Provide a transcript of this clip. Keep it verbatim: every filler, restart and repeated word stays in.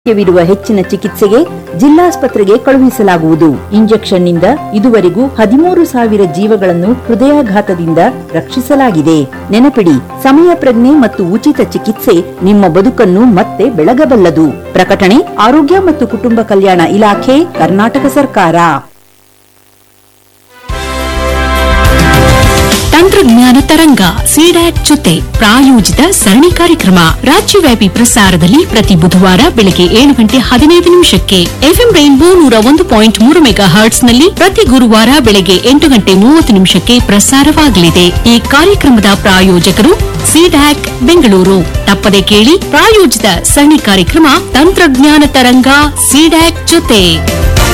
ಅಗತ್ಯವಿರುವ ಹೆಚ್ಚಿನ ಚಿಕಿತ್ಸೆಗೆ ಜಿಲ್ಲಾಸ್ಪತ್ರೆಗೆ ಕಳುಹಿಸಲಾಗುವುದು. ಇಂಜೆಕ್ಷನ್ ನಿಂದ ಇದುವರೆಗೂ ಹದಿಮೂರು ಸಾವಿರ ಜೀವಗಳನ್ನು ಹೃದಯಾಘಾತದಿಂದ ರಕ್ಷಿಸಲಾಗಿದೆ. ನೆನಪಿಡಿ, ಸಮಯ ಪ್ರಜ್ಞೆ ಮತ್ತು ಉಚಿತ ಚಿಕಿತ್ಸೆ ನಿಮ್ಮ ಬದುಕನ್ನು ಮತ್ತೆ ಬೆಳಗಬಲ್ಲದು. ಪ್ರಕಟಣೆ ಆರೋಗ್ಯ ಮತ್ತು ಕುಟುಂಬ ಕಲ್ಯಾಣ ಇಲಾಖೆ, ಕರ್ನಾಟಕ ಸರ್ಕಾರ. ತಂತ್ರಜ್ಞಾನ ತರಂಗ ಸಿಡ್ಯಾಕ್ ಜೊತೆ ಪ್ರಾಯೋಜಿತ ಸರಣಿ ಕಾರ್ಯಕ್ರಮ ರಾಜ್ಯವ್ಯಾಪಿ ಪ್ರಸಾರದಲ್ಲಿ ಪ್ರತಿ ಬುಧವಾರ ಬೆಳಗ್ಗೆ ಏಳು ಗಂಟೆ ಹದಿನೈದು ನಿಮಿಷಕ್ಕೆ ಎಫ್ಎಂ ರೈನ್ಬೋ ನೂರ ಒಂದು ಪಾಯಿಂಟ್ ಮೂರು ಮೆಗಾ ಹರ್ಟ್ಸ್ ನಲ್ಲಿ ಪ್ರತಿ ಗುರುವಾರ ಬೆಳಗ್ಗೆ ಎಂಟು ಗಂಟೆ ಮೂವತ್ತು ನಿಮಿಷಕ್ಕೆ ಪ್ರಸಾರವಾಗಲಿದೆ. ಈ ಕಾರ್ಯಕ್ರಮದ ಪ್ರಾಯೋಜಕರು ಸಿಡ್ಯಾಕ್ ಬೆಂಗಳೂರು. ತಪ್ಪದೆ ಕೇಳಿ ಪ್ರಾಯೋಜಿತ ಸರಣಿ ಕಾರ್ಯಕ್ರಮ ತಂತ್ರಜ್ಞಾನ ತರಂಗ ಸಿಡ್ಯಾಕ್ ಜೊತೆ.